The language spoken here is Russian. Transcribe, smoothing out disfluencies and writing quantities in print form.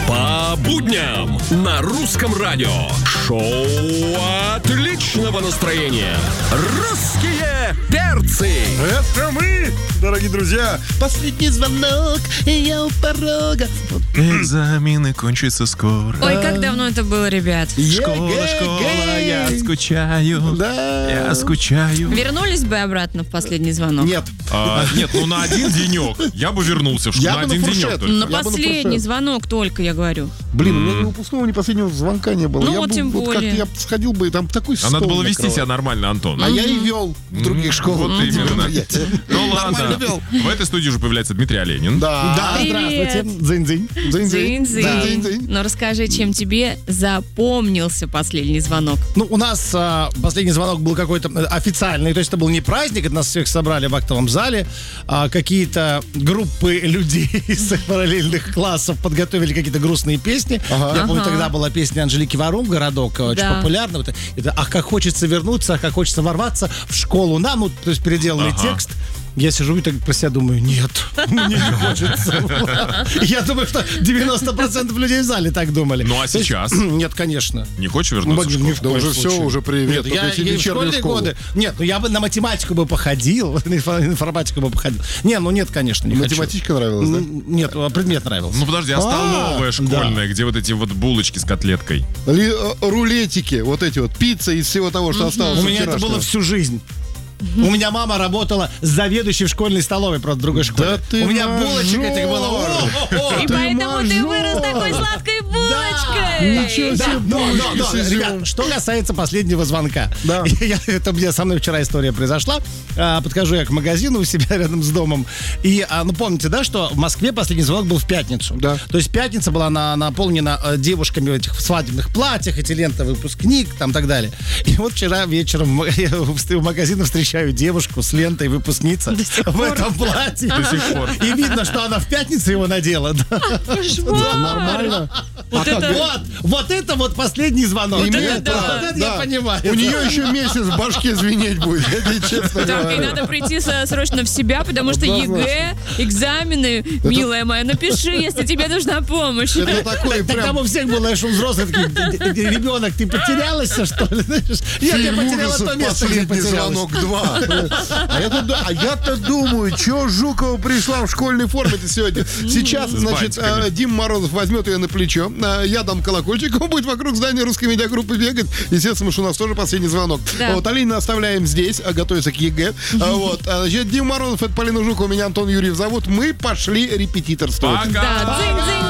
По будням на Русском радио. Шоу отличного настроения. Русские перцы. Это мы, дорогие друзья. Последний звонок, и я у порога. Экзамены кончатся скоро. Ой, как давно это было, ребят. Школа, я скучаю. Да. Я скучаю. Вернулись бы обратно в последний звонок? Нет. Нет, ну на один денек. Я бы вернулся в школу. Я На бы один на денек фуршет. только. На Я бы на последний фуршет. звонок только, я говорю. Блин, у меня ни выпускного, ни последнего звонка не было. Ну Я вот бы, тем вот более. как-то я сходил бы, и там такой А надо стол было вести накрывал. себя нормально, Антон. А я и вел в других школах. Вот именно. Ну Нормально ладно. вел. В этой студии уже появляется Дмитрий Оленин. Да, Привет. здравствуйте. Дзынь-дзынь. Дзынь-дзынь. Но расскажи, чем тебе запомнился последний звонок? Ну, у нас последний звонок был какой-то официальный, то есть это был не праздник, это нас всех собрали в актовом зале, какие-то группы людей из параллельных классов подготовили какие-то грустные песни. Я помню, тогда была песня Анжелики Варум «Городок», очень Да. популярная. Вот это «Ах, как хочется вернуться, ах, как хочется ворваться в школу нам», ну, то есть переделанный текст. Я сижу и так про себя думаю, нет, мне не хочется. Я думаю, что 90% людей в зале так думали. Ну а сейчас? Нет, конечно. Не хочешь вернуться в школу? Ни в Да коем уже все, случае. уже привет. Нет, я Только и в вечернюю школьные школу. годы. Нет, ну я бы на математику бы походил, на информатику бы походил. Не, ну нет, конечно, не хочу. Математичка нравилась, да? Нет, предмет нравился. Ну подожди, а столовая школьная, где вот эти вот булочки с котлеткой? Рулетики, вот эти вот, пицца из всего того, что осталось. У меня это было всю жизнь. У меня мама работала заведующей в школьной столовой, просто в другой школе. Да ты У меня мажор! булочек этих было. О-о-о! И поэтому ты вырос такой сладкой булочкой. Ничего Да, себе, булочки но, с изюмом. ребят, что касается последнего звонка. Да. Это мне со мной вчера история произошла. Подхожу я к магазину у себя рядом с домом. И, ну, помните, да, что в Москве последний звонок был в пятницу. Да. То есть пятница была наполнена девушками в этих свадебных платьях, эти ленты «Выпускник», там, так далее. И вот вчера вечером я в магазине встречаю девушку с лентой «Выпускница» в этом платье. До сих пор. И видно, что она в пятницу его надела. Да. Нормально. Вот это вот последний звонок. Имеет Вот право, это я да. понимаю. У нее еще месяц в башке звенеть будет, я тебе честно Так, и говорю. надо прийти срочно в себя, потому что Однозначно. ЕГЭ, экзамены, милая моя, напиши, если тебе нужна помощь. Это такой Так прям там у всех было, что взрослый такие, ребенок, ты потерялась, что ли? Знаешь? Нет, я фильм потеряла ужасов то место, где «Последний потерялась. звонок 2». А я-то думаю, что Жукова пришла в школьной форме-то сегодня. Сейчас, значит, бантиками. Дима Морозов возьмет ее на плечо, я дам колокольчик, он будет вокруг здания русской медиагруппы бегать. Естественно, что у нас тоже последний звонок. Да. Вот, Алину оставляем здесь, готовится к ЕГЭ. Вот, значит, Дима Морозов, это Полина Жукова, меня Антон Юрьев зовут. Мы пошли репетиторствовать. Да, дзынь-дзынь.